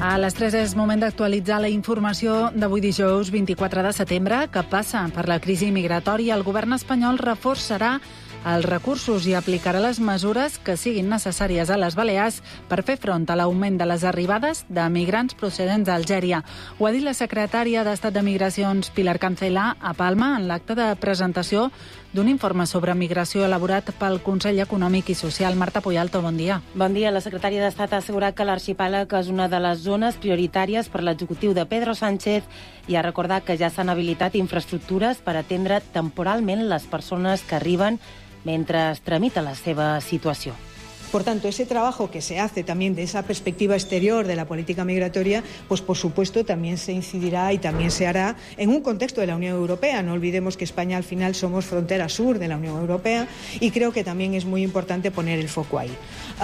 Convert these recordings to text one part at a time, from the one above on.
A les 3 és moment d'actualitzar la informació d'avui dijous 24 de setembre, que passa per la crisi migratòria. El govern espanyol reforçarà els recursos i aplicarà les mesures que siguin necessàries a les Balears per fer front a l'augment de les arribades de migrants procedents d'Algèria. Ho ha dit la secretària d'Estat de Migracions, Pilar Cancela, a Palma, en l'acte de presentació d'un informe sobre migració elaborat pel Consell Econòmic i Social. Marta Puyalto, bon dia. Bon dia. La secretària d'Estat ha assegurat que l'arxipèlag és una de les zones prioritàries per l'executiu de Pedro Sánchez i ha recordat que ja s'han habilitat infraestructures per atendre temporalment les persones que arriben mentre es tramita la seva situació. Por tanto, ese trabajo que se hace también de esa perspectiva exterior de la política migratoria, pues por supuesto también se incidirá y también se hará en un contexto de la Unión Europea. No olvidemos que España al final somos frontera sur de la Unión Europea y creo que también es muy importante poner el foco ahí.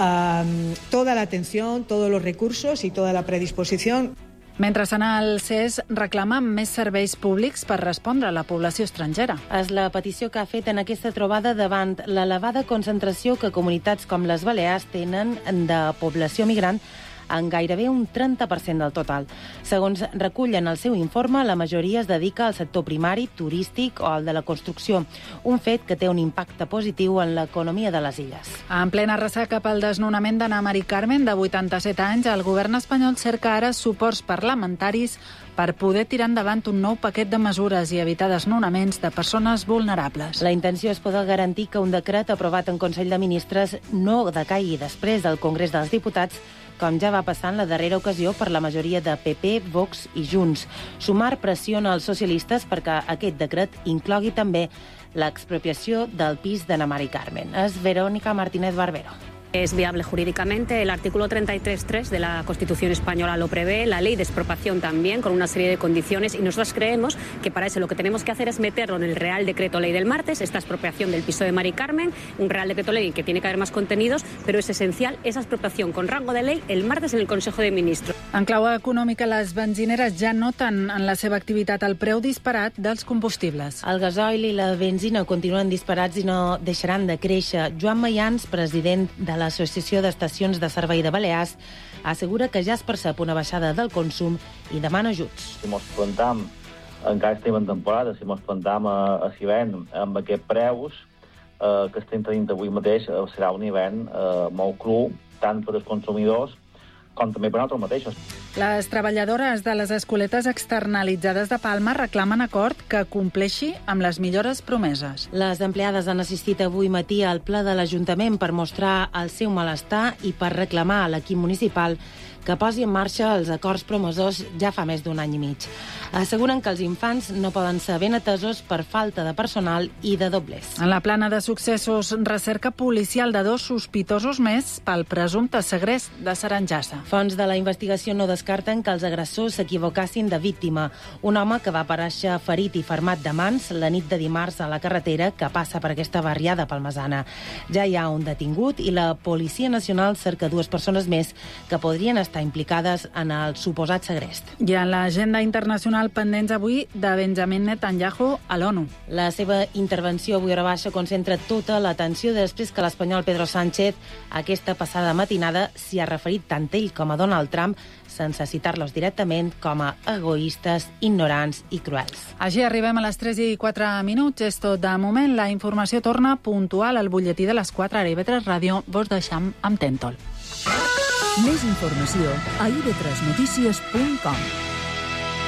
Toda la atención, todos los recursos y toda la predisposición. Mentrestant, el CES reclama més serveis públics per respondre a la població estrangera. És la petició que ha fet en aquesta trobada davant l'elevada concentració que comunitats com les Balears tenen de població migrant en gairebé un 30% del total. Segons recullen el seu informe, la majoria es dedica al sector primari, turístic o al de la construcció, un fet que té un impacte positiu en l'economia de les illes. En plena ressaca pel desnonament d'Anna Mari Carmen, de 87 anys, el govern espanyol cerca ara suports parlamentaris per poder tirar endavant un nou paquet de mesures i evitar desnonaments de persones vulnerables. La intenció és poder garantir que un decret aprovat en Consell de Ministres no decaigui després del Congrés dels Diputats, com ja va passar en la darrera ocasió per la majoria de PP, Vox i Junts. Sumar pressiona als socialistes perquè aquest decret inclogui també l'expropiació del pis d'Anna Mari Carmen. És Verónica Martínez Barbero. Es viable jurídicamente. El artículo 33.3 de la Constitución española lo prevé, la ley de expropiación también, con una serie de condiciones, y nosotros creemos que para eso lo que tenemos que hacer es meterlo en el Real Decreto Ley del martes, esta expropiación del piso de Mari Carmen, un Real Decreto Ley que tiene que haber más contenidos, pero es esencial esa expropiación con rango de ley el martes en el Consejo de Ministros. En clau econòmica, les benzineres ja noten en la seva activitat el preu disparat dels combustibles. El gasoil i la benzina continuen disparats i no deixaran de créixer. Joan Mayans, president de l'Associació d'Estacions de Servei de Balears, assegura que ja es percep una baixada del consum i demana ajuts. Si mos plantam, encara estem en temporada, si mos plantam a l'hivern amb aquests preus que estem tenint avui mateix, serà un hivern molt cru, tant per als consumidors com també per nosaltres mateixos. Les treballadores de les escoletes externalitzades de Palma reclamen acord que compleixi amb les millores promeses. Les empleades han assistit avui matí al ple de l'Ajuntament per mostrar el seu malestar i per reclamar a l'equip municipal que posi en marxa els acords promesors ja fa més d'un any i mig. Asseguren que els infants no poden ser ben atesos per falta de personal i de doblers. En la plana de successos, recerca policial de 2 sospitosos més pel presumpte segrest de Saranjassa. Fonts de la investigació no descarten que els agressors s'equivocassin de víctima. Un home que va aparèixer ferit i fermat de mans la nit de dimarts a la carretera que passa per aquesta barriada palmesana. Ja hi ha un detingut i la Policia Nacional cerca 2 persones més que podrien estar implicades en el suposat segrest. I en l'agenda internacional pendents avui de Benjamin Netanyahu a l'ONU. La seva intervenció avui a hora baixa concentra tota l'atenció després que l'espanyol Pedro Sánchez aquesta passada matinada s'hi ha referit tant ell com a Donald Trump sense citar-los directament com a egoistes, ignorants i cruels. Així arribem a les 3 i 4 minuts. És tot de moment. La informació torna puntual al butlletí de les 4 a IB3 Ràdio. Vos deixam amb Tentol. Més informació a ib3notícies.com.